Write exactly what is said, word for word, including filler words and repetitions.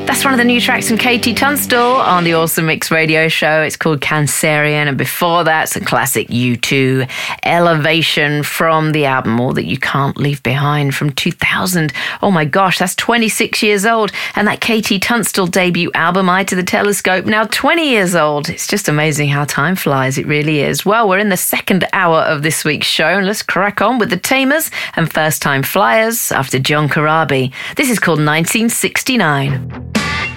That's one of the new tracks from Katie Tunstall on the Awesome Mix radio show. It's called Cancerian. And before that, some classic U two, Elevation, from the album All That You Can't Leave Behind from two thousand. Oh my gosh, that's twenty-six years old. And that Katie Tunstall debut album, Eye to the Telescope, now twenty years old. It's just amazing how time flies. It really is. Well, we're in the second hour of this week's show, and let's crack on with the Tamers and First Time Flyers after John Corabi. This is called nineteen sixty-nine.